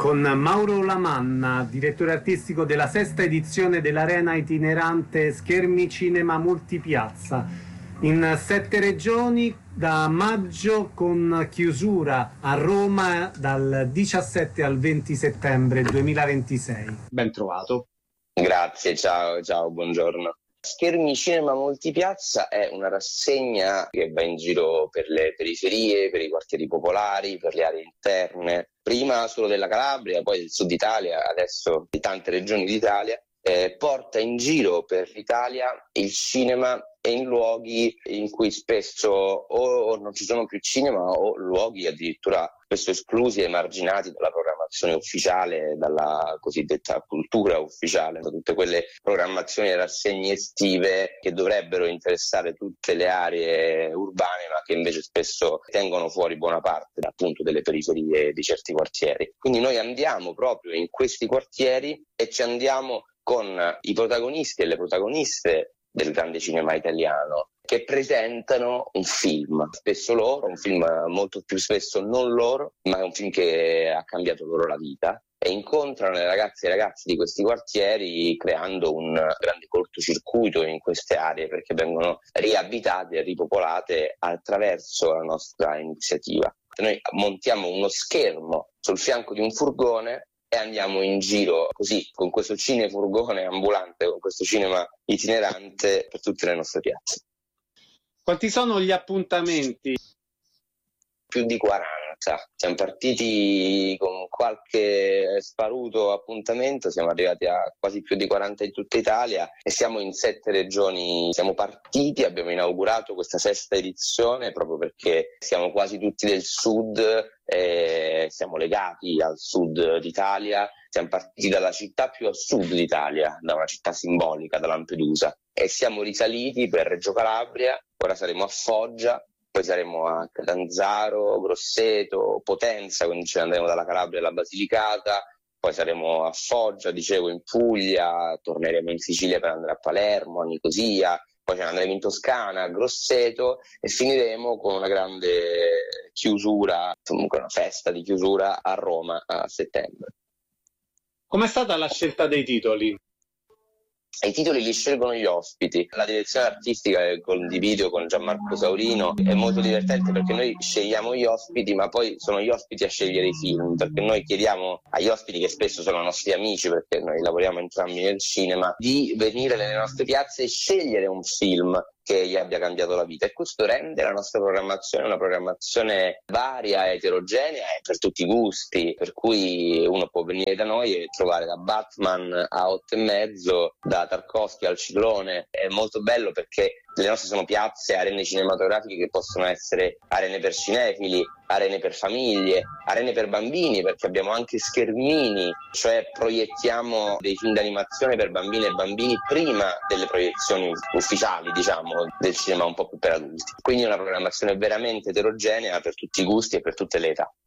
con Mauro Lamanna, direttore artistico della sesta edizione dell'Arena itinerante Schermi Cinema Multipiazza, in 7 regioni da maggio, con chiusura a Roma dal 17 al 20 settembre 2026. Ben trovato. Grazie, ciao, buongiorno. Schermi Cinema Multipiazza è una rassegna che va in giro per le periferie, per i quartieri popolari, per le aree interne, prima solo della Calabria, poi del sud Italia, adesso di tante regioni d'Italia. Porta in giro per l'Italia il cinema in luoghi in cui spesso o non ci sono più cinema, o luoghi addirittura spesso esclusi e emarginati dalla programmazione ufficiale, dalla cosiddetta cultura ufficiale, da tutte quelle programmazioni e rassegne estive che dovrebbero interessare tutte le aree urbane, ma che invece spesso tengono fuori buona parte appunto delle periferie di certi quartieri. Quindi noi andiamo proprio in questi quartieri e ci andiamo con i protagonisti e le protagoniste del grande cinema italiano, che presentano un film, spesso loro, un film molto più spesso non loro, ma è un film che ha cambiato loro la vita, e incontrano le ragazze e i ragazzi di questi quartieri, creando un grande cortocircuito in queste aree, perché vengono riabitate e ripopolate attraverso la nostra iniziativa. Noi montiamo uno schermo sul fianco di un furgone e andiamo in giro così, con questo cinefurgone ambulante, con questo cinema itinerante per tutte le nostre piazze. Quanti sono gli appuntamenti? Più di 40. Siamo partiti con qualche sparuto appuntamento, siamo arrivati a quasi più di 40 in tutta Italia e siamo in 7 regioni. Siamo partiti, abbiamo inaugurato questa sesta edizione proprio perché siamo quasi tutti del sud, siamo legati al sud d'Italia. Siamo partiti dalla città più a sud d'Italia, da una città simbolica, da Lampedusa, e siamo risaliti per Reggio Calabria. Ora saremo a Foggia, poi saremo a Catanzaro, Grosseto, Potenza, quindi ce ne andremo dalla Calabria alla Basilicata, poi saremo a Foggia, dicevo, in Puglia, torneremo in Sicilia per andare a Palermo, a Nicosia, poi ce ne andremo in Toscana, a Grosseto, e finiremo con una grande chiusura, comunque una festa di chiusura a Roma a settembre. Com'è stata la scelta dei titoli? I titoli li scelgono gli ospiti. La direzione artistica che condivido con Gianmarco Saurino è molto divertente, perché noi scegliamo gli ospiti, ma poi sono gli ospiti a scegliere i film, perché noi chiediamo agli ospiti, che spesso sono nostri amici perché noi lavoriamo entrambi nel cinema, di venire nelle nostre piazze e scegliere un film che gli abbia cambiato la vita, e questo rende la nostra programmazione una programmazione varia, eterogenea e per tutti i gusti, per cui uno può venire da noi e trovare da Batman a 8:30, da Tarkovsky al Ciclone. È molto bello perché le nostre sono piazze, arene cinematografiche che possono essere arene per cinefili, arene per famiglie, arene per bambini, perché abbiamo anche schermini, cioè proiettiamo dei film d'animazione per bambine e bambini prima delle proiezioni ufficiali, diciamo, del cinema un po' più per adulti. Quindi è una programmazione veramente eterogenea per tutti i gusti e per tutte le età.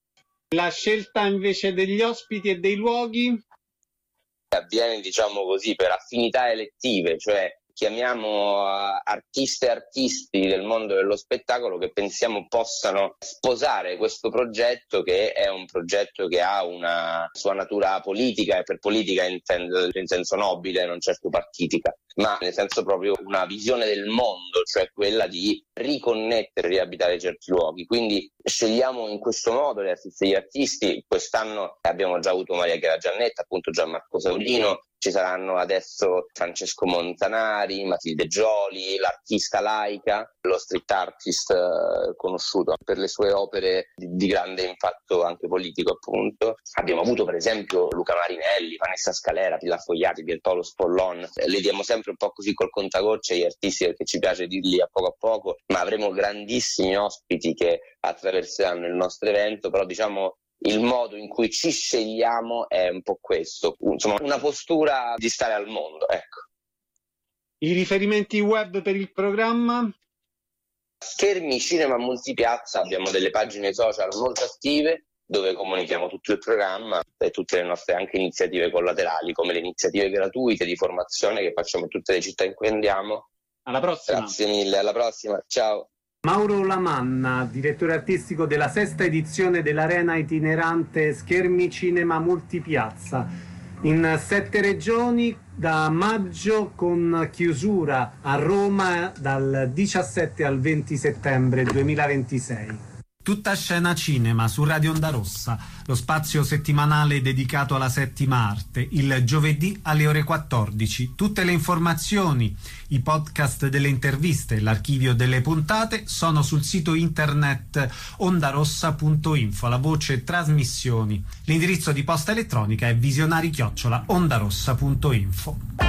La scelta invece degli ospiti e dei luoghi avviene, diciamo così, per affinità elettive, cioè chiamiamo artiste e artisti del mondo dello spettacolo che pensiamo possano sposare questo progetto, che è un progetto che ha una sua natura politica, e per politica intendo in senso nobile, non certo partitica, ma nel senso proprio una visione del mondo, cioè quella di riconnettere, riabitare certi luoghi. Quindi scegliamo in questo modo le artiste e gli artisti. Quest'anno abbiamo già avuto Maria Chiara Giannetta, appunto Gianmarco Saurino, ci saranno adesso Francesco Montanari, Matilde Gioli, l'artista Laika, lo street artist conosciuto per le sue opere di grande impatto anche politico, appunto. Abbiamo avuto per esempio Luca Marinelli, Vanessa Scalera, Pilar Fogliati, Pierpaolo Spollon. Le diamo sempre un po' così col contagocce agli artisti, perché ci piace dirli a poco, ma avremo grandissimi ospiti che attraverseranno il nostro evento. Però diciamo il modo in cui ci scegliamo è un po' questo, insomma, una postura di stare al mondo, ecco. I riferimenti web per il programma? Schermi Cinema Multipiazza, abbiamo delle pagine social molto attive dove comunichiamo tutto il programma e tutte le nostre anche iniziative collaterali, come le iniziative gratuite di formazione che facciamo in tutte le città in cui andiamo. Alla prossima. Grazie mille, alla prossima, ciao. Mauro Lamanna, direttore artistico della sesta edizione dell'Arena itinerante Schermi Cinema Multipiazza, in 7 regioni da maggio, con chiusura a Roma dal 17 al 20 settembre 2026. Tutta scena cinema su Radio Onda Rossa, lo spazio settimanale dedicato alla settima arte, il giovedì alle ore 14. Tutte le informazioni, i podcast delle interviste, l'archivio delle puntate sono sul sito internet ondarossa.info, la voce trasmissioni. L'indirizzo di posta elettronica è visionari@ondarossa.info.